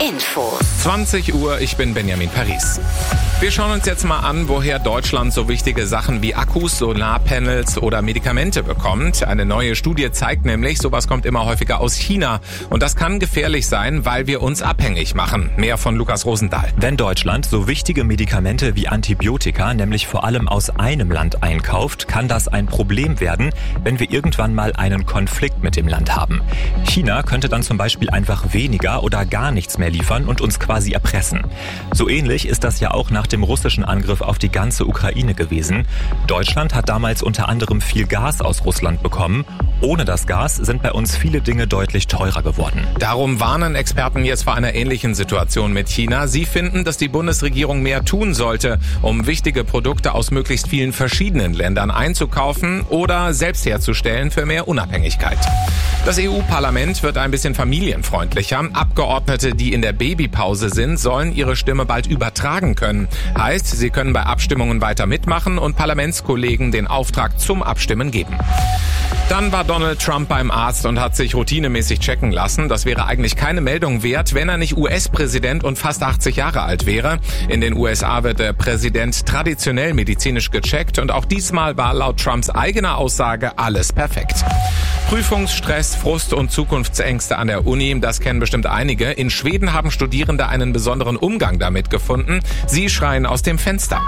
Infos. 20 Uhr, ich bin Benjamin Paris. Wir schauen uns jetzt mal an, woher Deutschland so wichtige Sachen wie Akkus, Solarpanels oder Medikamente bekommt. Eine neue Studie zeigt nämlich, sowas kommt immer häufiger aus China. Und das kann gefährlich sein, weil wir uns abhängig machen. Mehr von Lukas Rosendahl. Wenn Deutschland so wichtige Medikamente wie Antibiotika nämlich vor allem aus einem Land einkauft, kann das ein Problem werden, wenn wir irgendwann mal einen Konflikt mit dem Land haben. China könnte dann zum Beispiel einfach weniger oder gar nichts mehr liefern und uns quasi erpressen. So ähnlich ist das ja auch nach dem russischen Angriff auf die ganze Ukraine gewesen. Deutschland hat damals unter anderem viel Gas aus Russland bekommen. Ohne das Gas sind bei uns viele Dinge deutlich teurer geworden. Darum warnen Experten jetzt vor einer ähnlichen Situation mit China. Sie finden, dass die Bundesregierung mehr tun sollte, um wichtige Produkte aus möglichst vielen verschiedenen Ländern einzukaufen oder selbst herzustellen für mehr Unabhängigkeit. Das EU-Parlament wird ein bisschen familienfreundlicher. Abgeordnete, die in der Babypause sind, sollen ihre Stimme bald übertragen können. Heißt, sie können bei Abstimmungen weiter mitmachen und Parlamentskollegen den Auftrag zum Abstimmen geben. Dann war Donald Trump beim Arzt und hat sich routinemäßig checken lassen. Das wäre eigentlich keine Meldung wert, wenn er nicht US-Präsident und fast 80 Jahre alt wäre. In den USA wird der Präsident traditionell medizinisch gecheckt und auch diesmal war laut Trumps eigener Aussage alles perfekt. Prüfungsstress, Frust und Zukunftsängste an der Uni, das kennen bestimmt einige. In Schweden haben Studierende einen besonderen Umgang damit gefunden. Sie schreien aus dem Fenster.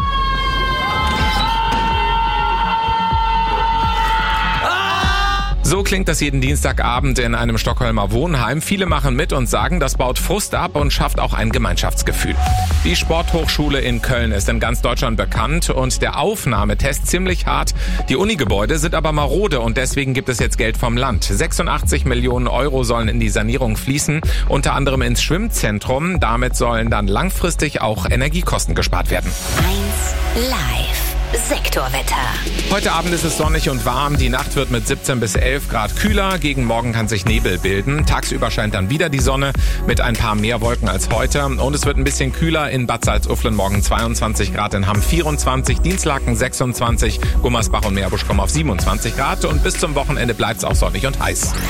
So klingt das jeden Dienstagabend in einem Stockholmer Wohnheim. Viele machen mit und sagen, das baut Frust ab und schafft auch ein Gemeinschaftsgefühl. Die Sporthochschule in Köln ist in ganz Deutschland bekannt und der Aufnahmetest ziemlich hart. Die Unigebäude sind aber marode und deswegen gibt es jetzt Geld vom Land. 86 Millionen Euro sollen in die Sanierung fließen, unter anderem ins Schwimmzentrum. Damit sollen dann langfristig auch Energiekosten gespart werden. 1 Live. Sektorwetter. Heute Abend ist es sonnig und warm. Die Nacht wird mit 17 bis 11 Grad kühler. Gegen Morgen kann sich Nebel bilden. Tagsüber scheint dann wieder die Sonne mit ein paar mehr Wolken als heute. Und es wird ein bisschen kühler in Bad Salzuflen. Morgen 22 Grad, in Hamm 24, Dienstlaken 26, Gummersbach und Meerbusch kommen auf 27 Grad. Und bis zum Wochenende bleibt es auch sonnig und heiß.